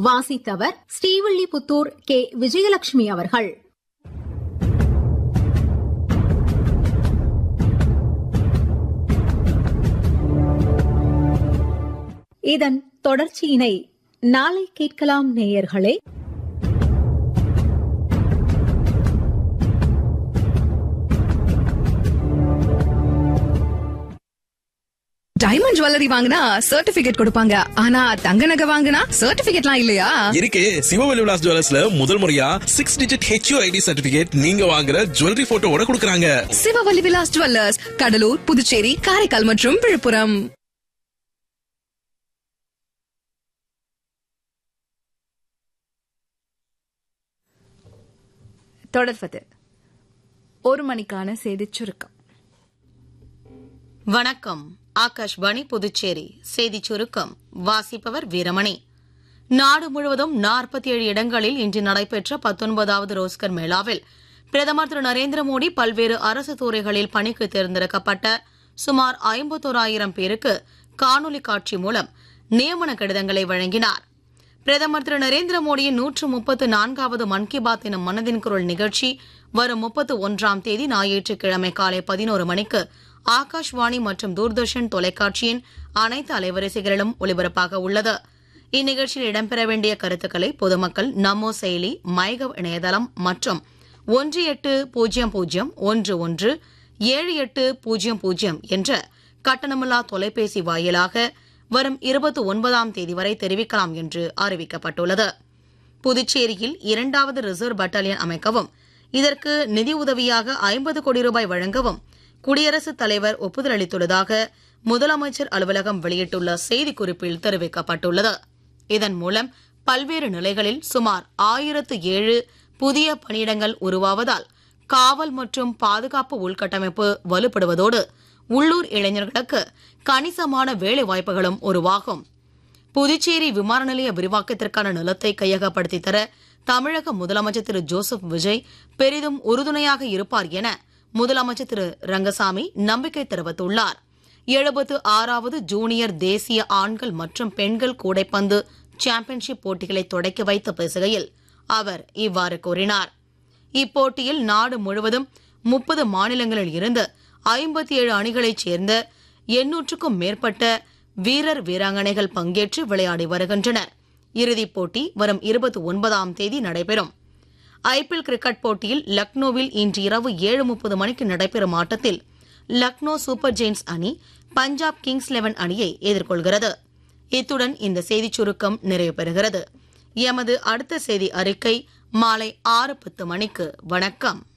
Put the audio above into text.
வாசித்தவர் ஸ்ரீவில்லிபுத்தூர் கே. விஜயலட்சுமி அவர்கள். இதன் தொடர்ச்சியினை நாளை கேட்கலாம் நேயர்களே. டைமண்ட் ஜுவல்லரி வாங்கினா சர்டிபிகேட் கொடுப்பாங்க, ஆனா தங்க நகை வாங்கினா சர்டிபிகேட்லாம் இல்லையா? இருக்கு. சிவவெளி விலாஸ் ஜுவல்லர்ஸ்ல முதல் முறையா 6 டிஜிட் HUID சர்டிபிகேட் நீங்க வாங்குற ஜுவல்லரி போட்டோவோட கொடுக்கறாங்க. சிவவெளி விலாஸ் ஜுவல்லர்ஸ், கடலூர், புதுச்சேரி, காரைக்கால் மற்றும் விழுப்புரம். தொடர்வது 1 மணிக்கான செய்திச் சுருக்கம். வணக்கம். ஆகாஷ்வாணி புதுச்சேரி செய்திச் சுருக்கம் வாசிப்பவர் வீரமணி. நாடு முழுவதும் 47 இடங்களில் இன்று நடைபெற்ற 19வது ரோஸ்கர் மேளாவில் பிரதமர் திரு நரேந்திர மோடி பல்வேறு அரசு துறைகளில் பணிக்கு தேர்ந்தெடுக்கப்பட்ட சுமார் 51,000 பேருக்கு காணொலி காட்சி மூலம் நியமன கடிதங்களை வழங்கினார். பிரதமர் திரு நரேந்திர மோடியின் 134வது மன் கி பாத் எனும் மனதின் குரல் நிகழ்ச்சி வரும் 31ஆம் தேதி ஞாயிற்றுக்கிழமை காலை 11 மணிக்கு ஆகாஷ்வாணி மற்றும் தூர்தர்ஷன் தொலைக்காட்சியின் அனைத்து அலைவரிசைகளிலும் ஒலிபரப்பாக உள்ளது. இந்நிகழ்ச்சியில் இடம்பெற வேண்டிய கருத்துக்களை பொதுமக்கள் நமோ செயலி, மைகவ் இணையதளம் மற்றும் 1800117800 என்ற கட்டணமில்லா தொலைபேசி வாயிலாக வரும் 29ஆம் தேதி வரை தெரிவிக்கலாம் என்று அறிவிக்கப்பட்டுள்ளது. புதுச்சேரியில் 2வது ரிசர்வ் பட்டாலியன் அமைக்கவும் இதற்கு நிதி உதவியாக 50 கோடி ரூபாய் வழங்கவும் குடியரசுத் தலைவர் ஒப்புதல் அளித்துள்ளதாக முதலமைச்சர் அலுவலகம் வெளியிட்டுள்ள செய்திக்குறிப்பில் தெரிவிக்கப்பட்டுள்ளது. இதன் மூலம் பல்வேறு நிலைகளில் சுமார் 1007 புதிய பணியிடங்கள் உருவாவதால் காவல் மற்றும் பாதுகாப்பு உள்கட்டமைப்பு வலுப்படுவதோடு உள்ளூர் இளைஞர்களுக்கு கணிசமான வேலை வாய்ப்புகளும் உருவாகும். புதுச்சேரி விமான நிலைய விரிவாக்கத்திற்கான நிலத்தை கையகப்படுத்தி தர தமிழக முதலமைச்சர் திரு ஜோசப் விஜய் பெரிதும் உறுதுணையாக இருப்பார் என முதலமைச்சர் திரு ரங்கசாமி நம்பிக்கை தெரிவித்துள்ளார். 76வது ஜூனியர் தேசிய ஆண்கள் மற்றும் பெண்கள் கூடைப்பந்து சாம்பியன்ஷிப் போட்டிகளை தொடக்கி வைத்து பேசுகையில் அவர் இவ்வாறு கூறினார். இப்போட்டியில் நாடு முழுவதும் 30 மாநிலங்களில் இருந்து 57 அணிகளைச் சேர்ந்த 800க்கும் மேற்பட்ட வீரர் வீராங்கனைகள் பங்கேற்று விளையாடி வருகின்றனர். இறுதிப் போட்டி வரும் 29ஆம் தேதி நடைபெறும். IPL கிரிக்கெட் போட்டியில் லக்னோவில் இன்று இரவு 7:30 மணிக்கு நடைபெறும் ஆட்டத்தில் லக்னோ சூப்பர் ஜெயின்ஸ் அணி பஞ்சாப் கிங்ஸ் 11 அணியை எதிர்கொள்கிறது. இத்துடன் இந்த செய்திச் சுருக்கம் நிறைவு பெறுகிறது. எமது அடுத்த செய்தி அறிக்கை மாலை 6:10 மணிக்கு. வணக்கம்.